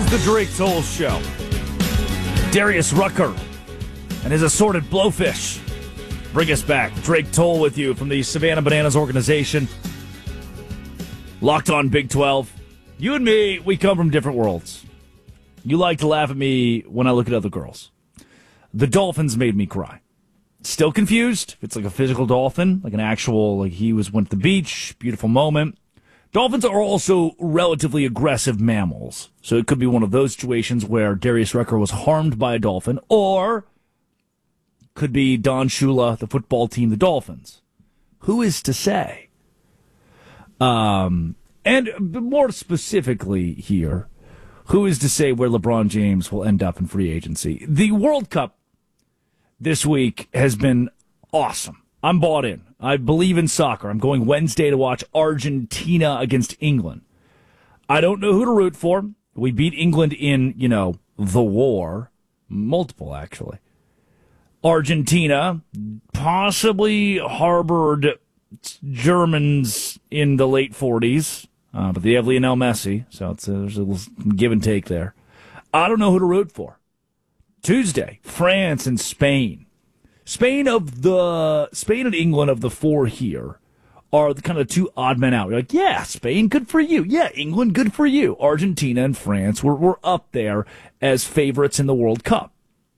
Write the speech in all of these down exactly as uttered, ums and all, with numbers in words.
The Drake Toll Show. Darius Rucker and his assorted blowfish bring us back. Drake Toll with you from the Savannah Bananas organization. Locked on Big twelve. You and me, we come from different worlds. You like to laugh at me when I look at other girls. The Dolphins made me cry. Still confused. It's like a physical dolphin, like an actual, like he was went to the beach, beautiful moment. Dolphins are also relatively aggressive mammals, so it could be one of those situations where Darius Rucker was harmed by a dolphin, or could be Don Shula, the football team, the Dolphins. Who is to say? Um, and more specifically here, who is to say where LeBron James will end up in free agency? The World Cup this week has been awesome. I'm bought in. I believe in soccer. I'm going Wednesday to watch Argentina against England. I don't know who to root for. We beat England in, you know, the war. Multiple, actually. Argentina possibly harbored Germans in the late forties, uh, but they have Lionel Messi, so it's a, there's a little give and take there. I don't know who to root for. Tuesday, France and Spain. Spain of the Spain and England of the four here are the kind of two odd men out. You're like, yeah, Spain, good for you. Yeah, England, good for you. Argentina and France were, were up there as favorites in the World Cup.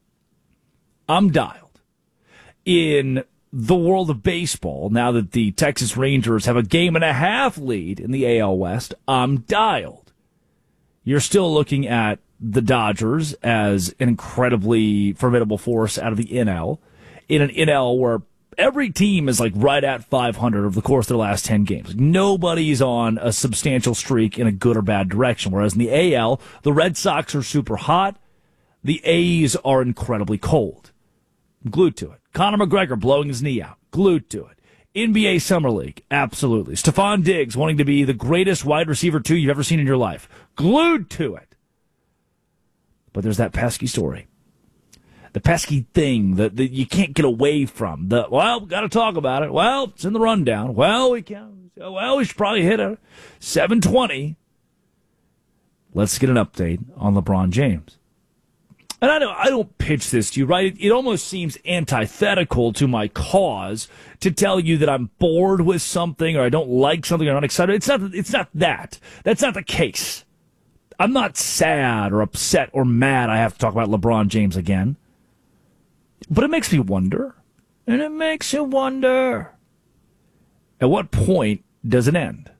I'm dialed. In the world of baseball, now that the Texas Rangers have a game and a half lead in the A L West, I'm dialed. You're still looking at the Dodgers as an incredibly formidable force out of the N L. In an N L where every team is like right at five hundred over the course of their last ten games. Nobody's on a substantial streak in a good or bad direction. Whereas in the A L, the Red Sox are super hot. The A's are incredibly cold. Glued to it. Conor McGregor blowing his knee out. Glued to it. N B A Summer League. Absolutely. Stephon Diggs wanting to be the greatest wide receiver two you've ever seen in your life. Glued to it. But there's that pesky story. The pesky thing that, that you can't get away from. The well, got to talk about it. Well, it's in the rundown. Well, we can. Well, we should probably hit a seven twenty. Let's get an update on LeBron James. And I don't, I don't pitch this to you, right? It, it almost seems antithetical to my cause to tell you that I'm bored with something or I don't like something or I'm not excited. It's not. It's not that. That's not the case. I'm not sad or upset or mad I have to talk about LeBron James again. But it makes me wonder, and it makes you wonder, at what point does it end?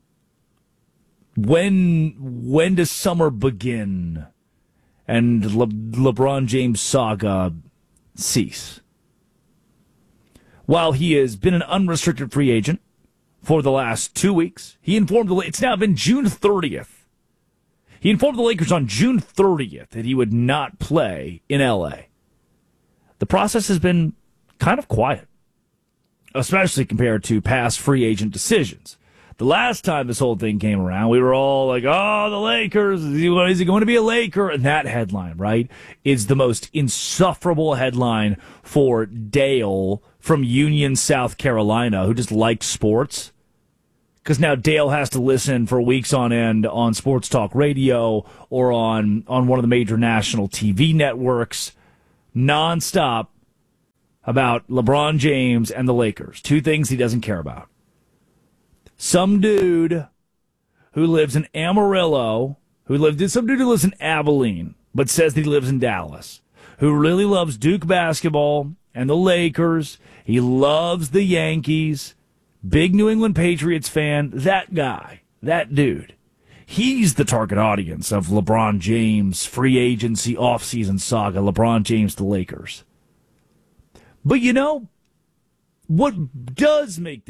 When when does summer begin and Le- LeBron James saga cease? While he has been an unrestricted free agent for the last two weeks, he informed the it's now been June thirtieth. He informed the Lakers on June thirtieth that he would not play in L A. The process has been kind of quiet, especially compared to past free agent decisions. The last time this whole thing came around, we were all like, oh, the Lakers, is he, is he going to be a Laker? And that headline, right, is the most insufferable headline for Dale from Union, South Carolina, who just likes sports. Because now Dale has to listen for weeks on end on sports talk radio or on, on one of the major national T V networks, nonstop about LeBron James and the Lakers. Two things he doesn't care about. Some dude who lives in Amarillo, who lived in some dude who lives in Abilene, but says that he lives in Dallas, who really loves Duke basketball and the Lakers. He loves the Yankees. Big New England Patriots fan. That guy, that dude. He's the target audience of LeBron James' free agency offseason saga, LeBron James, the Lakers. But you know, what does make